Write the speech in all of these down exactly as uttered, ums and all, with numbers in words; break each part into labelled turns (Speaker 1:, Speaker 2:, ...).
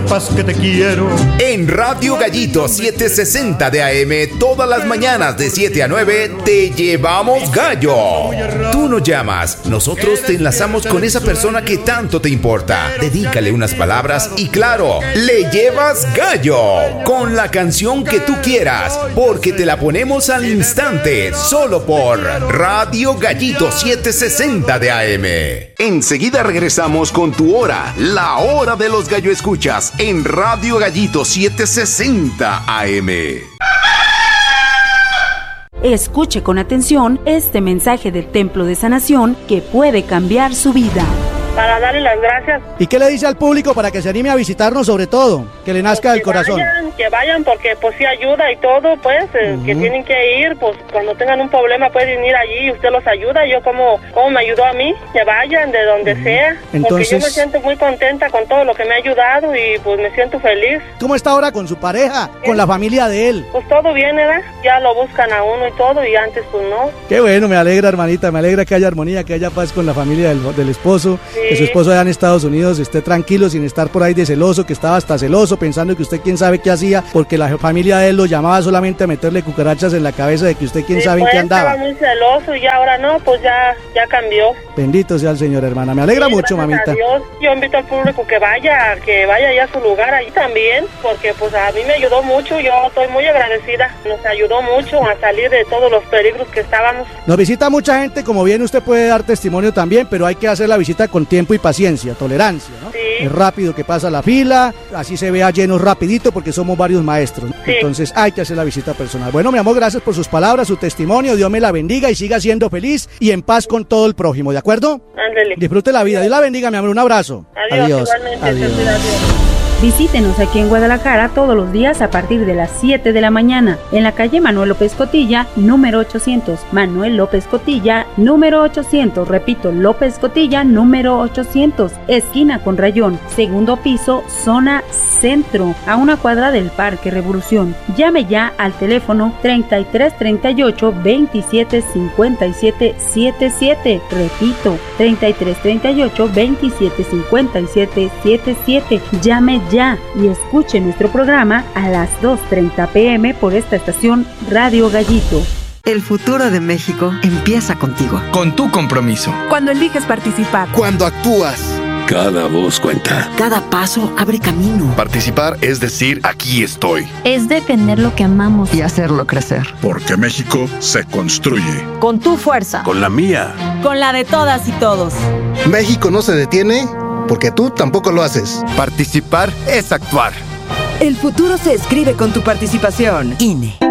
Speaker 1: sepas que te quiero.
Speaker 2: En Radio Gallito setecientos sesenta de A M, todas las mañanas de siete a nueve, te llevamos gallo. Tú nos llamas, nosotros te enlazamos con esa persona que tanto te importa. Dedícale unas palabras y claro, le llevas gallo con la canción que tú quieras, porque te la ponemos al instante, solo por Radio Gallito setecientos sesenta de A M. Enseguida regresamos con tu hora, la hora de los gallo escuchas en Radio Gallito setecientos sesenta A M.
Speaker 3: Escuche con atención este mensaje del Templo de Sanación que puede cambiar su vida.
Speaker 4: Para darle las gracias.
Speaker 5: ¿Y qué le dice al público para que se anime a visitarnos, sobre todo? Que le nazca del corazón.
Speaker 4: Vayan, que vayan, porque pues sí ayuda y todo, pues, eh, uh-huh. que tienen que ir, pues cuando tengan un problema pueden ir allí y usted los ayuda. Yo como, como me ayudó a mí, que vayan de donde uh-huh. sea. Entonces, porque yo me siento muy contenta con todo lo que me ha ayudado y pues me siento feliz.
Speaker 5: ¿Cómo está ahora con su pareja, ¿Sí? con la familia de él?
Speaker 4: Pues todo bien, ¿verdad? Ya lo buscan a uno y todo y antes pues no.
Speaker 5: Qué bueno, me alegra, hermanita, me alegra que haya armonía, que haya paz con la familia del, del esposo. Sí. Que su esposo allá en Estados Unidos esté tranquilo sin estar por ahí de celoso, que estaba hasta celoso pensando que usted quién sabe qué hacía, porque la familia de él lo llamaba solamente a meterle cucarachas en la cabeza de que usted quién sí, sabe
Speaker 4: pues,
Speaker 5: en qué andaba.
Speaker 4: Estaba muy celoso y ahora no, pues ya, ya cambió.
Speaker 5: Bendito sea el Señor, hermana, me alegra sí, mucho, mamita.
Speaker 4: Dios. Yo invito al público que vaya, que vaya ya a su lugar ahí también, porque pues a mí me ayudó mucho, yo estoy muy agradecida, nos ayudó mucho a salir de todos los peligros que estábamos.
Speaker 5: Nos visita mucha gente, como bien usted puede dar testimonio también, pero hay que hacer la visita con tiempo y paciencia, tolerancia, ¿no? Sí. Es rápido que pasa la fila, así se vea lleno rapidito porque somos varios maestros, ¿no? Sí. Entonces hay que hacer la visita personal. Bueno, mi amor, gracias por sus palabras, su testimonio, Dios me la bendiga y siga siendo feliz y en paz con todo el prójimo, ¿de acuerdo?
Speaker 4: Ándele.
Speaker 5: Disfrute la vida, Dios la bendiga, mi amor, un abrazo.
Speaker 4: Adiós, Adiós. Igualmente,
Speaker 5: Adiós.
Speaker 3: Visítenos aquí en Guadalajara todos los días a partir de las siete de la mañana en la calle Manuel López Cotilla, número ochocientos. Manuel López Cotilla, número ochocientos. Repito, López Cotilla, número ochocientos. Esquina con Rayón, segundo piso, zona centro, a una cuadra del Parque Revolución. Llame ya al teléfono treinta y tres treinta y ocho veintisiete cincuenta y siete setenta y siete. Repito, treinta y tres treinta y ocho veintisiete cincuenta y siete setenta y siete. Llame ya y escuche nuestro programa a las dos treinta pm por esta estación Radio Gallito.
Speaker 6: El futuro de México empieza contigo.
Speaker 7: Con tu compromiso.
Speaker 8: Cuando eliges participar.
Speaker 9: Cuando actúas.
Speaker 10: Cada voz cuenta.
Speaker 6: Cada paso abre camino.
Speaker 10: Participar es decir, aquí estoy.
Speaker 11: Es defender lo que amamos.
Speaker 6: Y hacerlo crecer.
Speaker 12: Porque México se construye.
Speaker 8: Con tu fuerza.
Speaker 10: Con la mía.
Speaker 8: Con la de todas y todos.
Speaker 9: México no se detiene porque tú tampoco lo haces.
Speaker 7: Participar es actuar.
Speaker 8: El futuro se escribe con tu participación.
Speaker 6: I N E.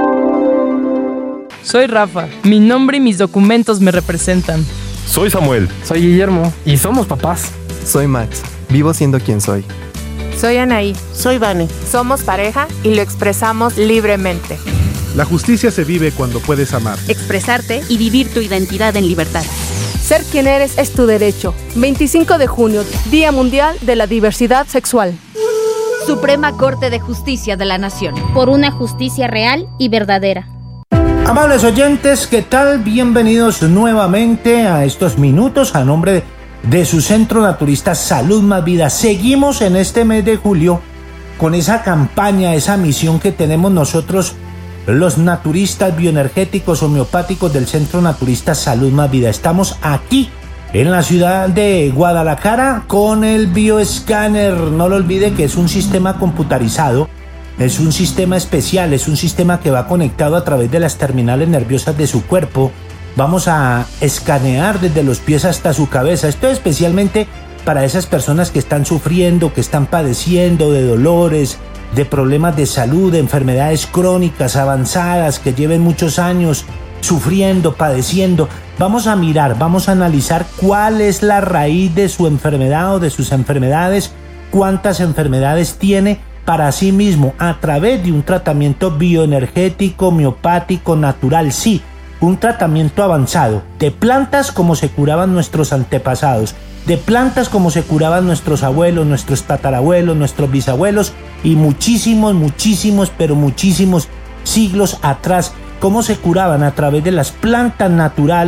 Speaker 13: Soy Rafa. Mi nombre y mis documentos me representan.
Speaker 14: Soy Samuel.
Speaker 15: Soy Guillermo. Y somos papás.
Speaker 16: Soy Max. Vivo siendo quien soy.
Speaker 17: Soy Anaí.
Speaker 18: Soy Vane.
Speaker 17: Somos pareja y lo expresamos libremente.
Speaker 19: La justicia se vive cuando puedes amar,
Speaker 3: expresarte y vivir tu identidad en libertad.
Speaker 17: Ser quien eres es tu derecho. veinticinco de junio, Día Mundial de la Diversidad Sexual.
Speaker 20: Suprema Corte de Justicia de la Nación. Por una justicia real y verdadera.
Speaker 21: Amables oyentes, ¿qué tal? Bienvenidos nuevamente a estos minutos a nombre de su Centro Naturista Salud Más Vida. Seguimos en este mes de julio con esa campaña, esa misión que tenemos nosotros, los naturistas bioenergéticos homeopáticos del Centro Naturista Salud Más Vida. Estamos aquí en la ciudad de Guadalajara con el bioescáner. No lo olvide que es un sistema computarizado, es un sistema especial, es un sistema que va conectado a través de las terminales nerviosas de su cuerpo. Vamos a escanear desde los pies hasta su cabeza. Esto es especialmente para esas personas que están sufriendo, que están padeciendo de dolores, de problemas de salud, de enfermedades crónicas avanzadas que lleven muchos años sufriendo, padeciendo. Vamos a mirar, vamos a analizar cuál es la raíz de su enfermedad o de sus enfermedades, cuántas enfermedades tiene, para sí mismo a través de un tratamiento bioenergético, homeopático, natural, sí, un tratamiento avanzado, de plantas como se curaban nuestros antepasados, de plantas como se curaban nuestros abuelos, nuestros tatarabuelos, nuestros bisabuelos y muchísimos, muchísimos, pero muchísimos siglos atrás, cómo se curaban a través de las plantas naturales,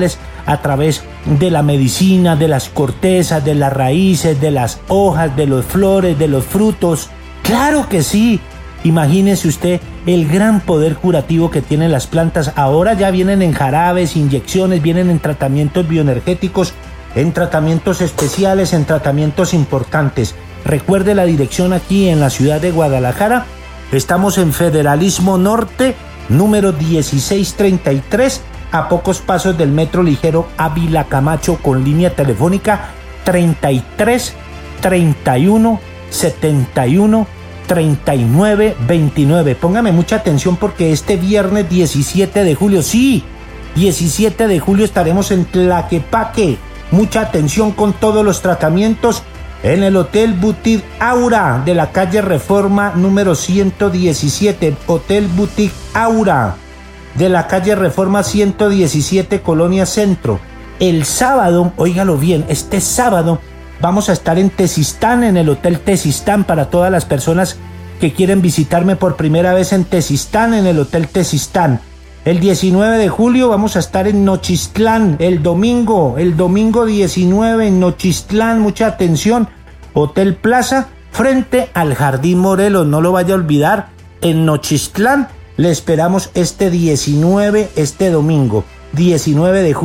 Speaker 21: a través de la medicina, de las cortezas, de las raíces, de las hojas, de las flores, de los frutos. ¡Claro que sí! Imagínese usted el gran poder curativo que tienen las plantas. Ahora ya vienen en jarabes, inyecciones, vienen en tratamientos bioenergéticos, en tratamientos especiales, en tratamientos importantes. Recuerde la dirección aquí en la ciudad de Guadalajara. Estamos en Federalismo Norte, número dieciséis treinta y tres, a pocos pasos del metro ligero Ávila Camacho, con línea telefónica treinta y tres, treinta y uno, setenta y uno, treinta y nueve, veintinueve. Póngame mucha atención porque este viernes diecisiete de julio, sí, diecisiete de julio estaremos en Tlaquepaque. Mucha atención con todos los tratamientos en el Hotel Boutique Aura de la calle Reforma número ciento diecisiete. Hotel Boutique Aura de la calle Reforma ciento diecisiete, Colonia Centro. El sábado, óigalo bien, este sábado vamos a estar en Tezistán, en el Hotel Tezistán, para todas las personas que quieren visitarme por primera vez en Tezistán, en el Hotel Tezistán. El diecinueve de julio vamos a estar en Nochistlán, el domingo, el domingo diecinueve en Nochistlán, mucha atención, Hotel Plaza, frente al Jardín Morelos, no lo vaya a olvidar, en Nochistlán le esperamos este diecinueve, este domingo, diecinueve de julio.